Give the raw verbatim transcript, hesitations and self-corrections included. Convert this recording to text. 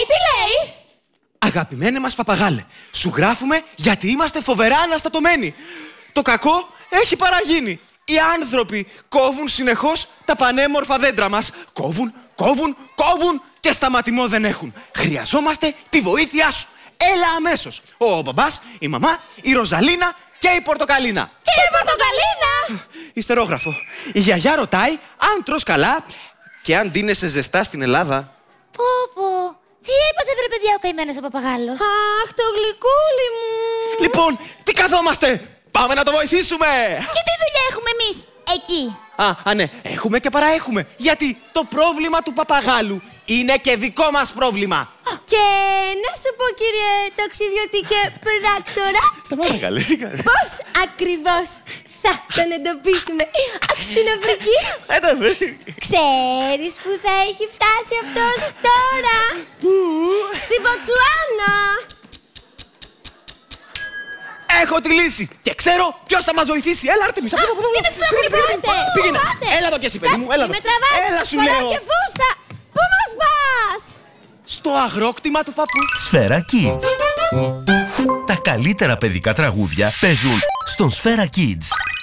τι λέει? Αγαπημένε μας παπαγάλε, σου γράφουμε γιατί είμαστε φοβερά αναστατωμένοι. Το κακό έχει παραγίνει. Οι άνθρωποι κόβουν συνεχώς τα πανέμορφα δέντρα μας. Κόβουν, κόβουν, κόβουν και σταματημό δεν έχουν. Χρειαζόμαστε τη βοήθειά σου. Έλα αμέσως. Ο μπαμπάς, η μαμά, η Ροζαλίνα και η Πορτοκαλίνα. Και η Πορτοκαλίνα! Ιστερόγραφο. Η γιαγιά ρωτάει αν τρως καλά και αν ντύνεσαι ζεστά στην Ελλάδα. Πω πω. Τι έπαθε βρε παιδιά ο καημένος ο παπαγάλος? Αχ, το γλυκούλι μου! Λοιπόν, τι καθόμαστε! Πάμε να το βοηθήσουμε! Και τι δουλειά έχουμε εμείς εκεί? Α, α, ναι, έχουμε και παραέχουμε. Γιατί το πρόβλημα του παπαγάλου είναι και δικό μας πρόβλημα. Και να σου πω, κύριε ταξιδιώτη και πράκτορα, Σταμάτα καλέ. πώς ακριβώς θα τον εντοπίσουμε? Αχ, στην Αφρική. Ξέρεις που θα έχει φτάσει αυτός τώρα? Πού? Στην Ποτσουάνα. Έχω τη λύση και ξέρω ποιος θα μας βοηθήσει. Έλα, Άρτεμις, από εδώ, από εδώ. Τι με συναγωνίζετε? Πήγαινε. Έλα εδώ κι εσύ, παιδί μου, έλα εδώ. Με τραβάς, Έλα, σου φοράω λέω. και φούστα. Πού μας πας? Στο αγρόκτημα του παππού. Σφαίρα Kids. Τα καλύτερα παιδικά τραγούδια παίζουν στον Σφαίρα Kids.